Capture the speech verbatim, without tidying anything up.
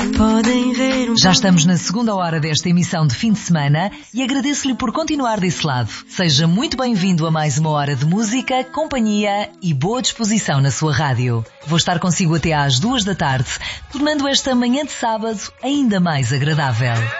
Podem ver um... Já estamos na segunda hora desta emissão de fim de semana e agradeço-lhe por continuar desse lado. Seja muito bem-vindo a mais uma hora de música, companhia e boa disposição na sua rádio. Vou estar consigo até às duas da tarde, tornando esta manhã de sábado ainda mais agradável.